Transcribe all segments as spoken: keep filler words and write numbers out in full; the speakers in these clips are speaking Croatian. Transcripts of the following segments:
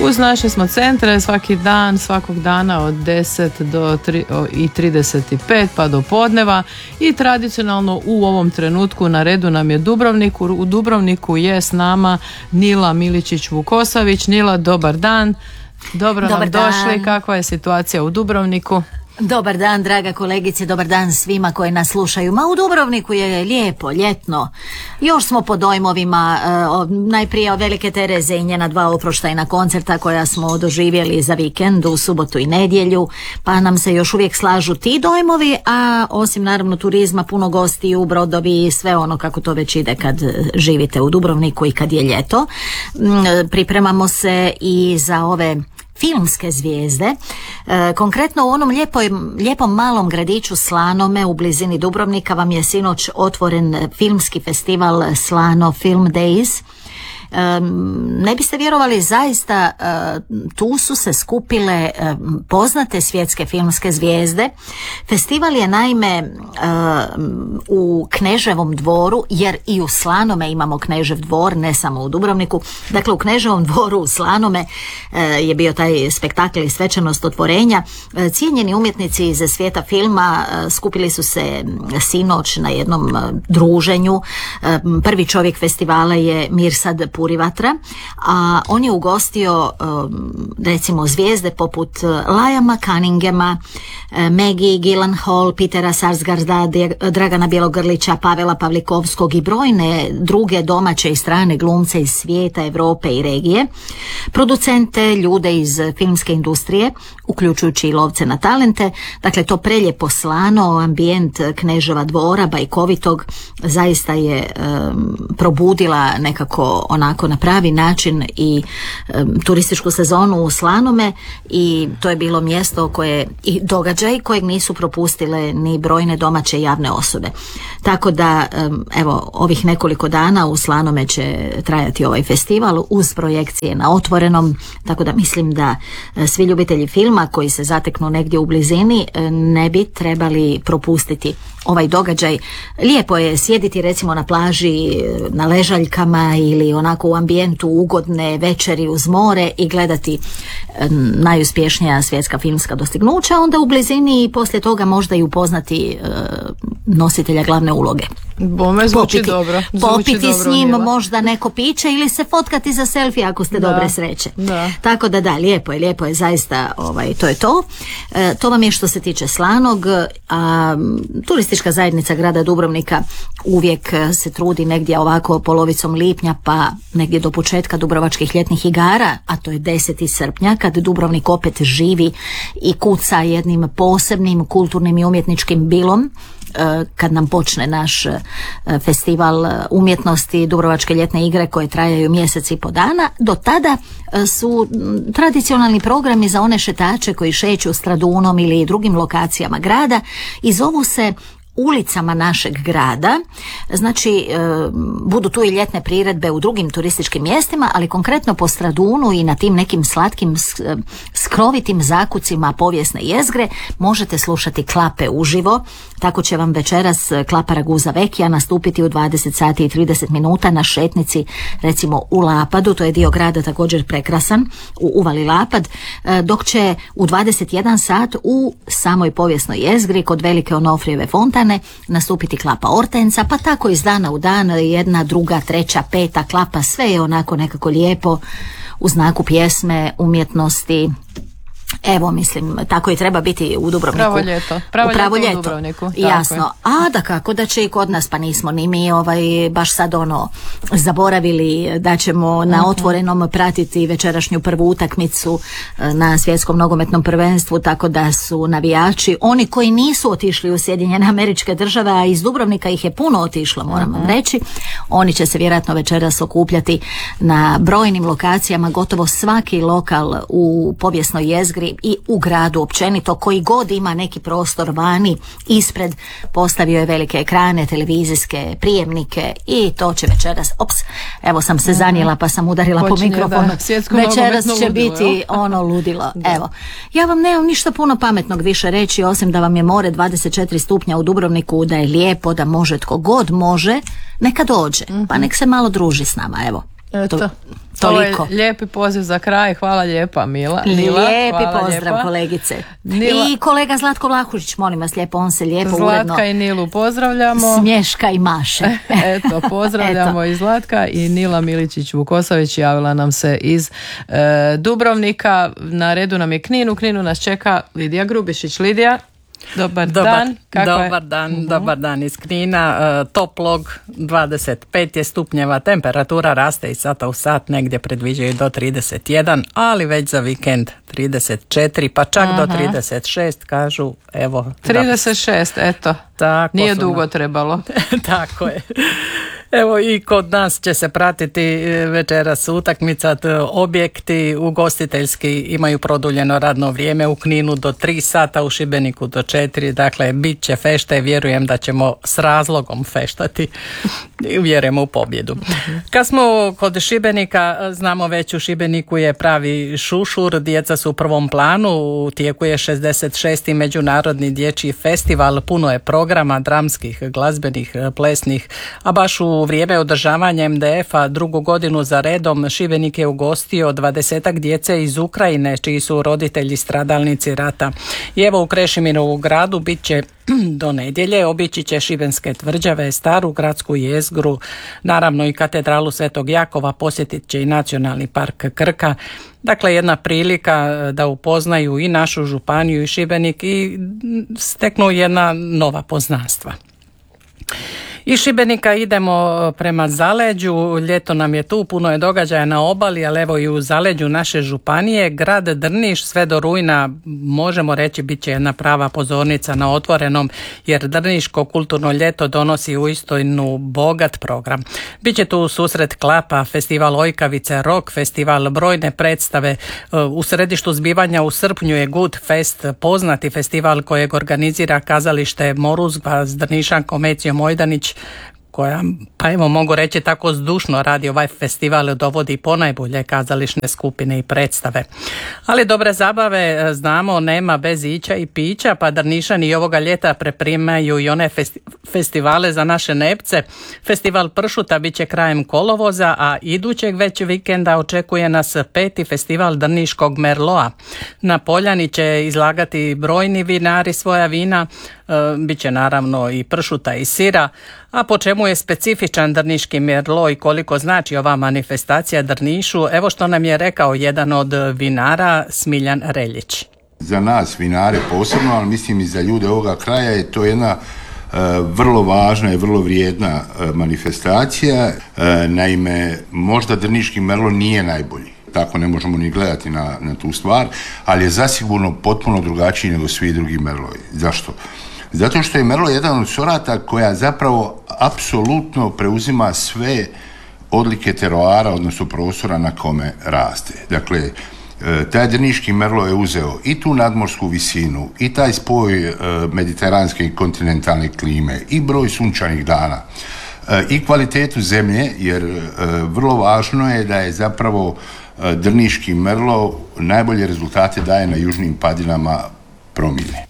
Uz naše smo centre svaki dan, svakog dana od deset do trideset pet pa do podneva i tradicionalno u ovom trenutku na redu nam je Dubrovnik. U Dubrovniku je s nama Nila Miličić-Vukosavić. Nila, dobar dan. Dobro dobar nam dan. Došli. Kakva je situacija u Dubrovniku? Dobar dan, draga kolegice, dobar dan svima koji nas slušaju. Ma u Dubrovniku je lijepo, ljetno. Još smo po dojmovima, uh, najprije od Velike Tereze i njena dva oproštajna koncerta koja smo doživjeli za vikend u subotu i nedjelju, pa nam se još uvijek slažu ti dojmovi, a osim naravno turizma, puno gostiju, brodovi i sve ono kako to već ide kad živite u Dubrovniku i kad je ljeto. Pripremamo se i za ove filmske zvijezde. E, konkretno u onom lijepoj, lijepom malom gradiću Slanome u blizini Dubrovnika vam je sinoć otvoren filmski festival Slano Film Days. Ne biste vjerovali, zaista tu su se skupile poznate svjetske filmske zvijezde. Festival je naime u Kneževom dvoru, jer i u Slanome imamo Knežev dvor, ne samo u Dubrovniku. Dakle, u Kneževom dvoru u Slanome je bio taj spektakl i svečanost otvorenja. Cijenjeni umjetnici iz svijeta filma skupili su se sinoć na jednom druženju. Prvi čovjek festivala je Mirsad Purivatra, a on je ugostio recimo zvijezde poput Liama Cunningema, Maggie Gyllenhaal, Petera Sarsgaarda, Dragana Bjelogrlića, Pavela Pavlikovskog i brojne druge domaće i strane glumce iz svijeta, Europe i regije, producente, ljude iz filmske industrije, uključujući i lovce na talente. Dakle, to preljepo Slano, ambijent Kneževa dvora, bajkovitog, zaista je um, probudila nekako onako na pravi način i um, turističku sezonu u Slanome, i to je bilo mjesto koje i događaj kojeg nisu propustile ni brojne domaće javne osobe. Tako da um, evo, ovih nekoliko dana u Slanome će trajati ovaj festival uz projekcije na otvorenom, tako da mislim da uh, svi ljubitelji filma koji se zateknu negdje u blizini uh, ne bi trebali propustiti ovaj događaj. Lijepo je sjediti recimo na plaži na ležaljkama ili onako u ambijentu ugodne večeri uz more i gledati najuspješnija svjetska filmska dostignuća, onda u blizini i poslije toga možda i upoznati uh, nositelja glavne uloge. Bome zvuči popiti, dobro. Zvuči popiti dobro, s njim Nila. Možda neko piće ili se fotkati za selfie ako ste da. dobre sreće. Da. Tako da da, lijepo je, lijepo je zaista, ovaj, to je to. E, to vam je što se tiče Slanog. A turistička zajednica grada Dubrovnika uvijek se trudi negdje ovako polovicom lipnja pa negdje do početka Dubrovačkih ljetnih igara, a to je deseti srpnja, kad Dubrovnik opet živi i kuca jednim posebnim kulturnim i umjetničkim bilom, kad nam počne naš festival umjetnosti Dubrovačke ljetne igre koje trajaju mjesec i po dana. Do tada su tradicionalni programi za one šetače koji šeću Stradunom ili drugim lokacijama grada i zovu se ulicama našeg grada. Znači, e, budu tu i ljetne priredbe u drugim turističkim mjestima, ali konkretno po Stradunu i na tim nekim slatkim skrovitim zakucima povijesne jezgre možete slušati klape uživo. Tako će vam večeras klapa Raguza Vekija nastupiti u dvadeset sati i trideset minuta na šetnici recimo u Lapadu, to je dio grada također prekrasan, u Uvali Lapad, e, dok će u dvadeset jedan sat u samoj povijesnoj jezgri kod Velike Onofrijeve fontane nastupiti klapa Ortenca, pa tako iz dana u dan jedna, druga, treća, peta klapa, sve je onako nekako lijepo u znaku pjesme, umjetnosti. Evo, mislim, tako i treba biti u Dubrovniku. Pravo ljeto. Pravo, Pravo ljeto, ljeto u Dubrovniku. Jasno. A da kako da će i kod nas, pa nismo ni mi ovaj, baš sad ono zaboravili da ćemo na otvorenom pratiti večerašnju prvu utakmicu na svjetskom nogometnom prvenstvu, tako da su navijači, oni koji nisu otišli u Sjedinjene Američke Države, a iz Dubrovnika ih je puno otišlo, moram vam reći, oni će se vjerojatno večeras okupljati na brojnim lokacijama, gotovo svaki lokal u povijesnoj jezgri i u gradu općenito, koji god ima neki prostor vani ispred, postavio je velike ekrane, televizijske prijemnike i to će večeras, ops, evo sam se zanijela pa sam udarila Počinje, po mikrofonu, da, večeras će ludilo, biti jel? ono ludilo. Da. Evo, ja vam nemam ništa puno pametnog više reći, osim da vam je more dvadeset četiri stupnja u Dubrovniku, da je lijepo, da može tko god može, neka dođe, mm-hmm. pa nek se malo druži s nama, evo. Eto. To. Toliko. Ovo je lijepi poziv za kraj, hvala lijepa Mila. Nila, Lijepi hvala pozdrav lijepa. kolegice. Nila. I kolega Zlatko Vlahušić, molim vas lijepo, on se lijepo Zlatka uredno i Nilu pozdravljamo. smješka i maše. Eto, pozdravljamo Eto. i Zlatka i Nila Miličić-Vukosavić javila nam se iz e, Dubrovnika. Na redu nam je Knin, u Kninu nas čeka Lidija Grubišić. Lidija, dobar, Dobar dan. Kako dobar je? dan, Uh-huh. dobar dan iz Knina. E, toplog, dvadeset pet je stupnjeva, temperatura raste iz sata u sat, negdje predviđaju do trideset jedan, ali već za vikend trideset četiri, pa čak Aha. do trideset šest, kažu, evo. trideset šest, eto. Tako Nije su dugo nam- trebalo. Tako je. Evo i kod nas će se pratiti večeras utakmica, t- objekti ugostiteljski imaju produljeno radno vrijeme, u Kninu do tri sata, u Šibeniku do četiri, dakle bit će fešte, vjerujem da ćemo s razlogom feštati i vjerujemo u pobjedu. Kad smo kod Šibenika, znamo već u Šibeniku je pravi šušur, djeca su u prvom planu, u tijeku je šezdeset šesti međunarodni dječji festival, puno je programa dramskih, glazbenih, plesnih, a baš u vrijeme održavanja em de ef-a drugu godinu za redom Šibenik je ugostio dvadesetak djece iz Ukrajine čiji su roditelji stradalnici rata. I evo u Krešimirovu gradu bit će do nedjelje, obići će Šibenske tvrđave, staru gradsku jezgru, naravno i katedralu Svetog Jakova, posjetit će i nacionalni park Krka. Dakle, jedna prilika da upoznaju i našu županiju i Šibenik i steknu jedna nova poznanstva. Iz Šibenika idemo prema zaleđu, ljeto nam je tu, puno je događaja na obali, ali evo i u zaleđu naše županije. Grad Drniš sve do rujna, možemo reći, bit će jedna prava pozornica na otvorenom, jer Drniško kulturno ljeto donosi uistinu bogat program. Biće tu susret klapa, festival Ojkavice, rock festival, brojne predstave. U središtu zbivanja u srpnju je Good Fest, poznati festival kojeg organizira kazalište Moruzgva s Drnišankom Ecijom Mojdanić, koja, pa evo mogu reći tako zdušno radi ovaj festival, dovodi ponajbolje kazališne skupine i predstave. Ali dobre zabave, znamo, nema bez ića i pića, pa Drnišani i ovoga ljeta pripremaju i one festi- festivale za naše nepce. Festival pršuta bit će krajem kolovoza, a idućeg već vikenda očekuje nas peti festival Drniškog merloa. Na Poljani će izlagati brojni vinari svoja vina, e, bit će naravno i pršuta i sira. A po čemu je specifičan Drniški merlo i koliko znači ova manifestacija Drnišu, evo što nam je rekao jedan od vinara, Smiljan Reljić. Za nas vinare posebno, ali mislim i za ljude ovoga kraja je to jedna e, vrlo važna i vrlo vrijedna e, manifestacija. E, naime, možda Drniški merlo nije najbolji, tako ne možemo ni gledati na, na tu stvar, ali je zasigurno potpuno drugačiji nego svi drugi merlovi. Zašto? Zato što je merlo jedan od sorata koja zapravo apsolutno preuzima sve odlike teroara, odnosno prostora na kome raste. Dakle, taj Drniški merlo je uzeo i tu nadmorsku visinu, i taj spoj mediteranske i kontinentalne klime, i broj sunčanih dana, i kvalitetu zemlje, jer vrlo važno je da je zapravo Drniški merlo najbolje rezultate daje na južnim padinama Promine.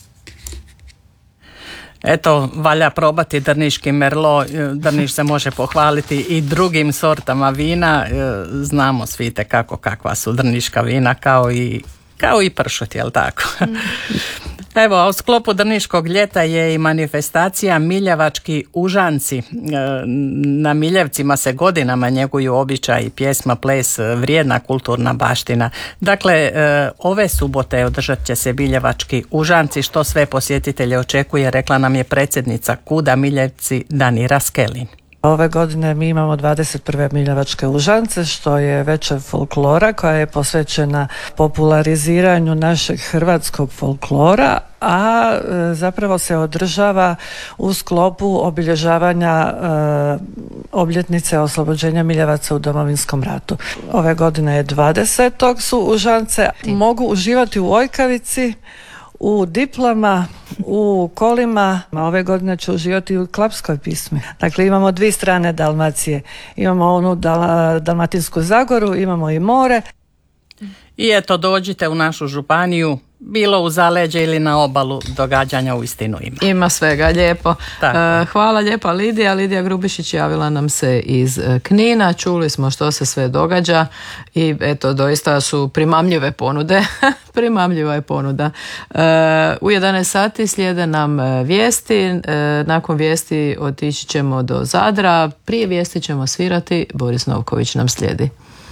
Eto, valja probati Drniški merlo, Drniš se može pohvaliti i drugim sortama vina, znamo svi kako kakva su drniška vina, kao i, kao i pršut, jel tako? Evo, a u sklopu Drniškog ljeta je i manifestacija Miljavački užanci. Na Miljevcima se godinama njeguju običaj, pjesma, ples, vrijedna kulturna baština. Dakle, ove subote održat će se Miljevački užanci, što sve posjetitelje očekuje, rekla nam je predsjednica KUD-a Miljevci Danira Skelin. Ove godine mi imamo dvadeset prve Miljevačke užance, što je večer folklora koja je posvećena populariziranju našeg hrvatskog folklora, a e, zapravo se održava u sklopu obilježavanja e, obljetnice oslobođenja Miljevaca u Domovinskom ratu. Ove godine je dvadesetog su užance, mogu uživati u Ojkavici, u diplama, u kolima. Ove godine ću uživati u klapskoj pismi. Dakle, imamo dvije strane Dalmacije. Imamo onu Dal- Dalmatinsku zagoru, imamo i more. I eto, dođite u našu županiju, bilo u zaleđe ili na obalu, događanja uistinu ima. Ima svega, lijepo. Tako. E, hvala lijepa Lidija. Lidija Grubišić javila nam se iz Knina. Čuli smo što se sve događa i eto, doista su primamljive ponude. Primamljiva je ponuda. E, u jedanaest sati slijede nam vijesti. E, nakon vijesti otići ćemo do Zadra. Prije vijesti ćemo svirati. Boris Novković nam slijedi.